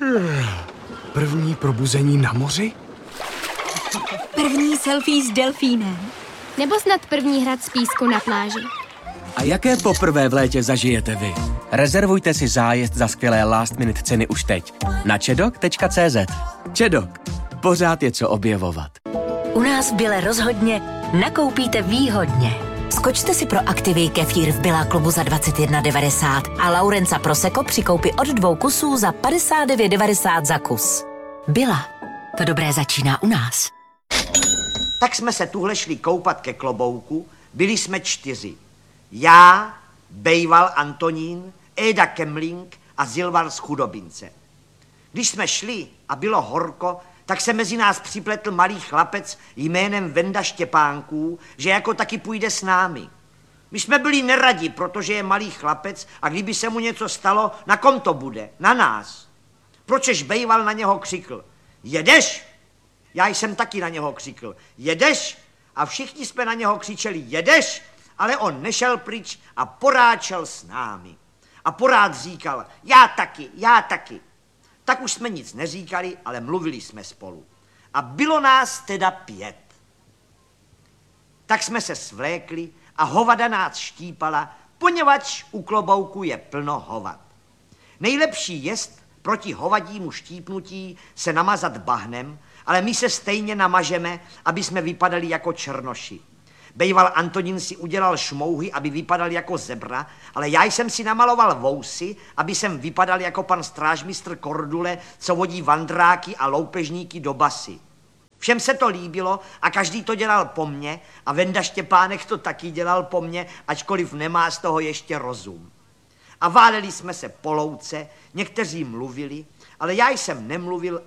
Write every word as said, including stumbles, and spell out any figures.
První probuzení na moři? První selfie s delfínem. Nebo snad první hrad z písku na pláži. A jaké poprvé v létě zažijete vy? Rezervujte si zájezd za skvělé last minute ceny už teď na čedok tečka cé zet. Čedok. Pořád je co objevovat. U nás v Bile rozhodně nakoupíte výhodně. Skočte si pro Activii kefír v Billa klubu za dvacet jedna devadesát a Laurenza Prosecco při koupi od dvou kusů za padesát devět devadesát za kus. Billa. To dobré začíná u nás. Tak jsme se tuhle šli koupat ke klobouku, byli jsme čtyři. Já, Bejval Antonín, Éda Kemling a Zilvar z Chudobince. Když jsme šli a bylo horko, tak se mezi nás připletl malý chlapec jménem Venda Štěpánků, že jako taky půjde s námi. My jsme byli neradi, protože je malý chlapec a kdyby se mu něco stalo, na kom to bude? Na nás. Pročež Bejval na něho křikl: jedeš? Já jsem taky na něho křikl: jedeš? A všichni jsme na něho křičeli: jedeš? Ale on nešel pryč a poráčel s námi. A porád říkal: já taky, já taky. Tak už jsme nic neříkali, ale mluvili jsme spolu. A bylo nás teda pět. Tak jsme se svlékli a hovada nás štípala, poněvadž u klobouku je plno hovat. Nejlepší jest proti hovadímu štípnutí se namazat bahnem, ale my se stejně namažeme, aby jsme vypadali jako černoši. Bejval Antonín si udělal šmouhy, aby vypadal jako zebra, ale já jsem si namaloval vousy, aby jsem vypadal jako pan strážmistr Kordule, co vodí vandráky a loupežníky do basy. Všem se to líbilo a každý to dělal po mně a Venda Štěpánek to taky dělal po mně, ačkoliv nemá z toho ještě rozum. A váleli jsme se po louce, někteří mluvili, ale já jsem nemluvil